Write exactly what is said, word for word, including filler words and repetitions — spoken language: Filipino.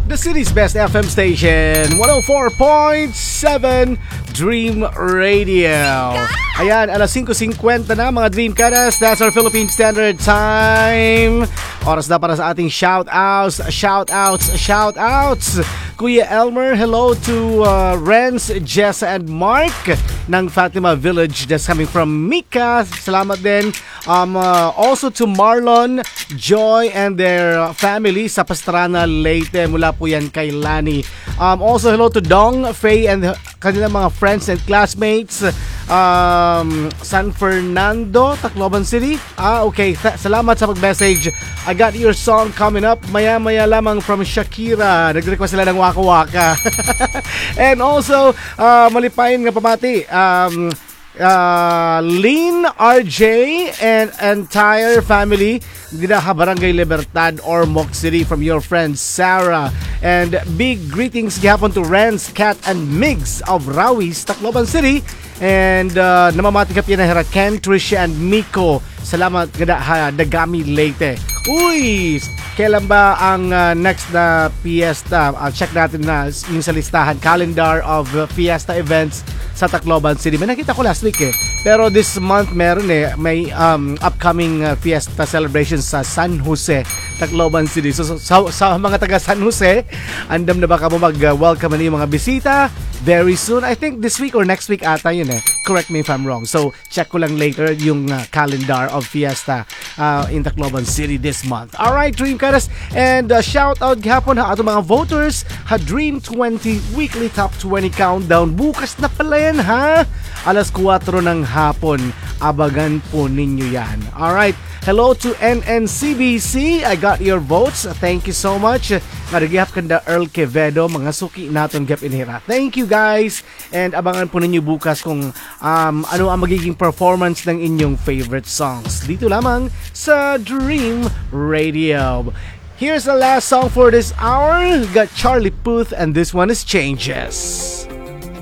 the city's best F M station, one oh four point seven Dream Radio. Ayan, alas five fifty na mga Dream Karas. That's our Philippine Standard Time. Oras na para sa ating shout-outs, shout-outs, shout-outs. Kuya Elmer, hello to uh, Renz, Jessa, and Mark ng Fatima Village. That's coming from Mika. Salamat din. Um, uh, also to Marlon, Joy, and their family sa Pastrana, Leyte. Mula po yan kay Lani. Um, also hello to Dong, Faye, and kanilang mga friends and classmates. Um, San Fernando, Tacloban City. Ah, okay. Th- salamat sa pag-message. I got your song coming up. Maya-maya lamang from Shakira. Nag-request sila ng Waka Waka. And also, uh, malipayin nga pamati. Um, uh, Lynn, R J, and entire family dito sa Barangay Libertad, Ormoc City from your friend Sarah. And big greetings gihapon to Renz, Kat, and Migs of Rawis, Tacloban City. And uh, namamati ka na hira Ken, Tricia, and Miko. Salamat gada ha Dagami Leyte. Uy, kailan ba ang uh, next na fiesta? Uh, check natin na yung sa listahan, calendar of uh, fiesta events sa Tacloban City. May nakita ko last week eh. Pero this month meron eh, may um, upcoming uh, fiesta celebrations sa San Jose, Tacloban City. So, so sa, sa mga taga San Jose, andam na ba ka mo mag-welcome uh, na yung mga bisita? Very soon. I think this week or next week ata yun eh. Correct me if I'm wrong. So, check ko lang later yung uh, calendar of fiesta uh, in Tacloban City this month. Alright, Dream Karas. And uh, shout out gahapon ha ato mga voters ha Dream twenty Weekly Top twenty Countdown. Bukas na pala yan ha. Alas kwatro ng hapon. Abagan po ninyo yan. Alright. Hello to N N C B C. I got your votes. Thank you so much. Marigihap kanda Earl Quevedo. Mga suki naton gap inhira. Thank you guys. And abangan po ninyo bukas kung um, ano ang magiging performance ng inyong favorite songs. Dito lamang sa Dream Radio. Here's the last song for this hour. Got Charlie Puth and this one is Changes.